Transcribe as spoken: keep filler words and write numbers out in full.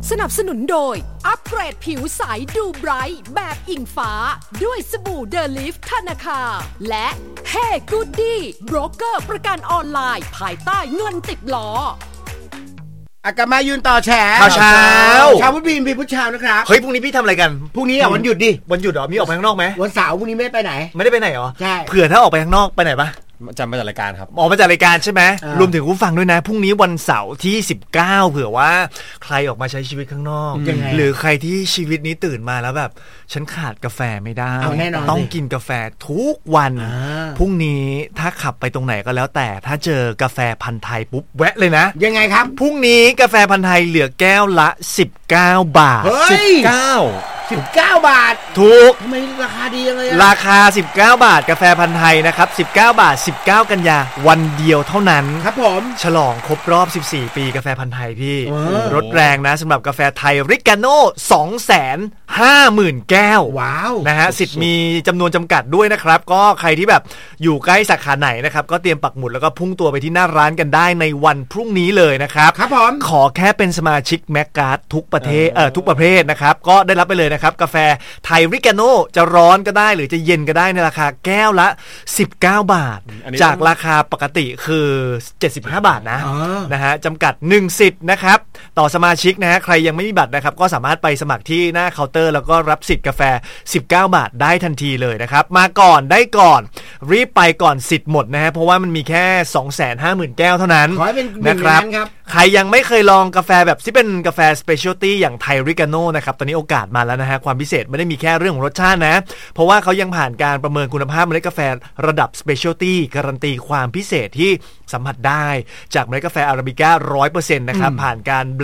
สนับสนุนโดยอัปเกรดผิวใสดูไบรท์แบบอิงฟ้าด้วยสบู่เดลิฟธนาคารและเฮ้กูดดี้โบรกเกอร์ประกันออนไลน์ภายใต้เงินติดล้ออากามายืนต่อแฉเช้าเช้าพุทธพีมีพุทธเช้านะครับเฮ้ยพรุ่งนี้พี่ทำอะไรกันพรุ่งนี้อ่ะวันหยุดดิวันหยุดเหรอมีออกไปข้างนอกไหมวันเสาร์พรุ่งนี้ไม่ไปไหนไม่ได้ไปไหนเหรอใช่เผื่อถ้าออกไปข้างนอกไปไหนปะจำมาจากรายการครับออกมาจากรายการใช่ไหมรวมถึงผู้ฟังด้วยนะพรุ่งนี้วันเสาร์ที่สิบเก้าเผื่อว่าใครออกมาใช้ชีวิตข้างนอกหรือใครที่ชีวิตนี้ตื่นมาแล้วแบบฉันขาดกาแฟไม่ได้ต้องกินกาแฟทุกวันพรุ่งนี้ถ้าขับไปตรงไหนก็แล้วแต่ถ้าเจอกาแฟพันธุ์ไทยปุ๊บแวะเลยนะยังไงครับพรุ่งนี้กาแฟพันธุ์ไทยเหลือแก้วละสิบเก้าบาทสิบเก้า สิบเก้าบาทถูกทำไมราคาดีจังเลยราคาสิบเก้าบาทกาแฟพันธุ์ไทยนะครับสิบเก้าบาทสิบเก้ากันยาวันเดียวเท่านั้นครับผมฉลองครบรอบสิบสี่ปีกาแฟพันธุ์ไทยพี่รถแรงนะสำหรับกาแฟไทยริกาโน่ สองแสนห้าหมื่น แก้วว้าวนะฮะสิทธิ์มีจำนวนจำกัดด้วยนะครับก็ใครที่แบบอยู่ใกล้สาขาไหนนะครับก็เตรียมปักหมุดแล้วก็พุ่งตัวไปที่หน้าร้านกันได้ในวันพรุ่งนี้เลยนะครับครับผมขอแค่เป็นสมาชิกแมกการ์ดทุกประเทศเอ่อทุกประเภทนะครับก็ได้รับไปเลยนะครับกาแฟไทยริกาโน่จะร้อนก็ได้หรือจะเย็นก็ได้ในราคาแก้วละสิบเก้าบาทจากราคาปกติคือเจ็ดสิบห้าบาทนะนะฮะจำกัดหนึ่งสิทธิ์นะครับต่อสมาชิกนะฮะใครยังไม่มีบัตรนะครับก็สามารถไปสมัครที่หน้าเคาน์เตอร์แล้วก็รับสิทธิ์กาแฟสิบเก้าบาทได้ทันทีเลยนะครับมาก่อนได้ก่อนรีบไปก่อนสิทธิ์หมดนะฮะเพราะว่ามันมีแค่ สองแสนห้าหมื่น แก้วเท่านั้นนะครับใครยังไม่เคยลองกาแฟแบบที่เป็นกาแฟสเปเชียลตี้อย่างไทยริกาโน่นะครับตอนนี้โอกาสมาแล้วนะฮะความพิเศษไม่ได้มีแค่เรื่องของรสชาตินะเพราะว่าเขายังผ่านการประเมินคุณภาพเมล็ดกาแฟระดับสเปเชียลตี้การันตีความพิเศษที่สัมผัสได้จากเมล็ดกาแฟอาราบิก้า ร้อยเปอร์เซ็นต์ นะครับผ่านการ